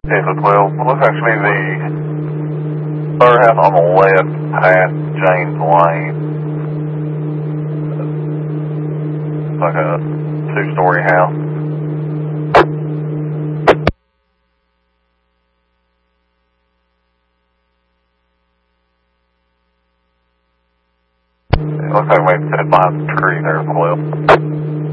Okay, so 12. It looks like to be the third house on the left past James Lane. It's like a two-story house. It looks like we set behind the tree there as well.